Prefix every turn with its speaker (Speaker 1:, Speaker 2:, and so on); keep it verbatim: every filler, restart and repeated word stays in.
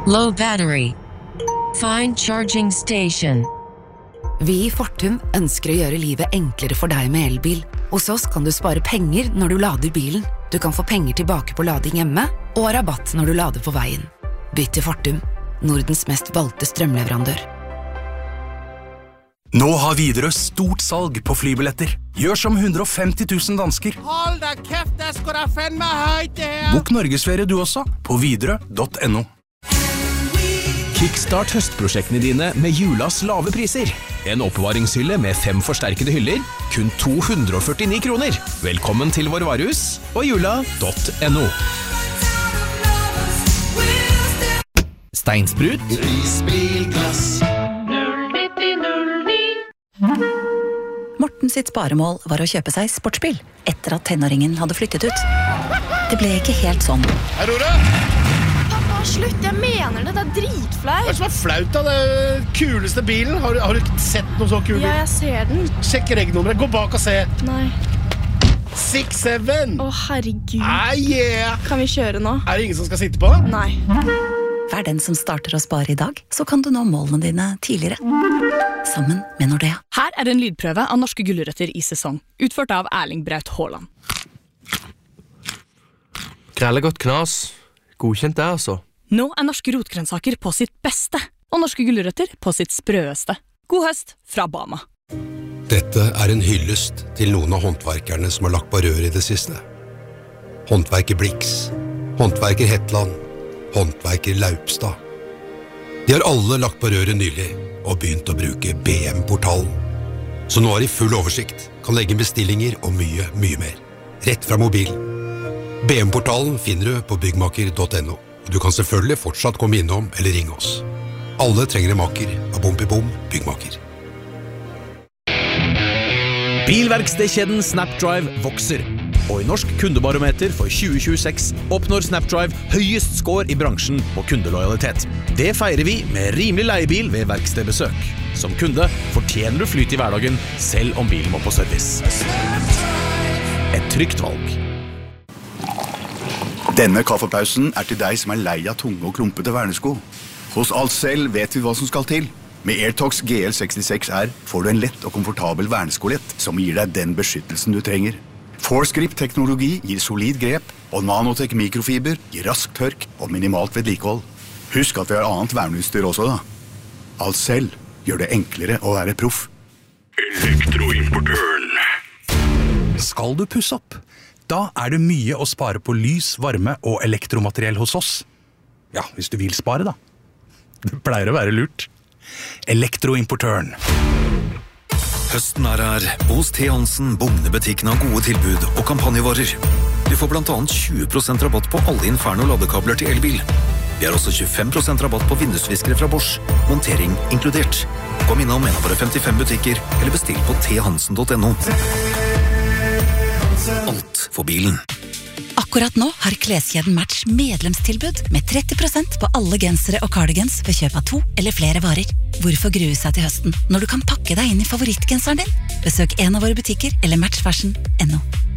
Speaker 1: Low battery. Find charging station.
Speaker 2: Vi I Fortum ønsker å gjøre livet enklere for deg med elbil. Hos oss kan du spare penger når du lader bilen. Du kan få penger tilbake på lading hjemme, og rabatt når du lader på veien. Bytt til Fortum, Nordens mest valgte strømleverandør.
Speaker 3: Nå har Widerøe stort salg på flybilletter. Gjør som hundre og femti tusen dansker.
Speaker 4: Hold da kæft, der skal der fandme højt det her.
Speaker 3: Bok Norgesferie du også, på widerøe punktum no.
Speaker 5: Kickstart høstprosjektene dine med julas lave priser. En oppbevaringshylle med fem forsterkede hyller, kun to hundre og førtini kroner. Velkommen til vår varehus og jula punktum no. Steinsprut,
Speaker 6: Risbilglass.
Speaker 2: Morten sitt sparemål var å kjøpe seg sportsbil, etter at tenåringen hadde flyttet ut. Det ble ikke helt sånn.
Speaker 4: Hei, Rore!
Speaker 7: Pappa, slutt, jeg mener det, det er dritflaut.
Speaker 4: Hva er det som er flaut da? Det er kuleste bilen. Har, har du sett noe så kul bil?
Speaker 7: Ja, jeg ser den.
Speaker 4: Sjekk regnummeret, gå bak og se.
Speaker 7: Nei.
Speaker 4: seks syv.
Speaker 7: Å, herregud.
Speaker 4: Ah, yeah.
Speaker 7: Kan vi kjøre nå?
Speaker 4: Er det ingen som skal sitte på?
Speaker 7: Nei.
Speaker 2: Vær den som starter å spare I dag, så kan du nå målene dine tidligere. Sammen med Nordea.
Speaker 8: Her er en lydprøve av norske gulrøtter I sesong, utført av Erling Braut Haaland.
Speaker 9: Grellegodt knas. Godkjent det, altså.
Speaker 8: Nå er norske rotgrønnsaker på sitt beste, og norske gulrøtter på sitt sprøeste. God høst fra Bama.
Speaker 10: Dette er en hyllest til noen av håndverkerne som har lagt på rør I det siste. Håndverker Blix, håndverker Hetland, håndverker Laupstad. De har alle lagt på røret nylig og begynt å bruke B M-portalen. Så nå har de full oversikt, kan legge bestillinger og mye, mye mer. Rett fra mobilen. B M-portalen finner du på byggmaker punktum no. Og du kan selvfølgelig fortsatt komme innom eller ringe oss. Alle trenger en maker av Bompibom byggmaker.
Speaker 5: Bilverkstedkjeden Snapdrive vokser. Og I Norsk kundebarometer for tjue tjueseks oppnår Snapdrive høyest score I bransjen på kundelojalitet. Det feirer vi med rimelig leiebil ved verkstedbesøk. Som kunde fortjener du flyt I hverdagen, selv om bilen må på service. Et trygt valg.
Speaker 11: Denne kaffepausen er til deg som er lei av tunge og klumpete vernesko. Hos Alcel vet vi hva som skal til. Med AirTox G L sekstiseks R får du en lett og komfortabel verneskolett som gir deg den beskyttelsen du trenger. Forscript-teknologi gir solid grep, og Nanotech mikrofiber gir rask tørk og minimalt vedlikehold. Husk at vi har annet verneutstyr også da. Alcel gjør det enklere å være proff.
Speaker 3: Elektroimportøren. Skal du pusse opp? Da er det mye å spare på lys, varme og elektromateriell hos oss. Ja, hvis du vil spare da. Det pleier å være lurt. Elektroimportøren.
Speaker 12: Høsten er her. Hos T. Hansen Bugnebutikken har gode tilbud og kampanjevarer. Du får blant annet tjue prosent rabatt på alle Inferno ladekabler til elbil. Vi har også tjuefem prosent rabatt på vindusviskere fra Bosch. Montering inkludert. Kom innom en av våre femtifem butikker, eller bestill på t hansen punktum no. Alt for bilen.
Speaker 2: Akkurat nå har kleskjeden Match medlemstilbud med tretti prosent på alle gensere og cardigans ved kjøp av to eller flere varer. Hvorfor grue seg til høsten når du kan pakke deg inn I favorittgenseren din? Besøk en av våre butikker eller match fashion punktum no.